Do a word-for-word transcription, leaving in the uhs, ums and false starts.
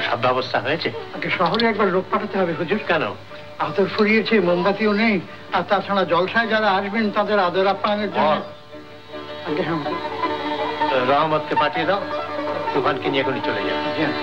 সব ব্যবস্থা হয়েছে? আগে শহরে একবার লোক পাঠাতে হবে হুজুর। কেন? আতর ফুরিয়েছে, মোমবাতিও নেই, আর তাছাড়া জলসায় যারা আসবেন তাদের আদর আপ্যায়নের জন্য। আগে হ্যাঁ, রহমতকে পাঠিয়ে দাও, তুফানকে নিয়ে এখনই চলে যাবে।